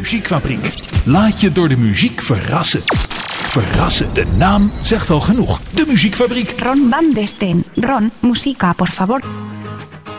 Muziekfabriek. Laat je door de muziek verrassen. Verrassen, de naam zegt al genoeg. De Muziekfabriek. Ron van Desteen. Ron, música, por favor.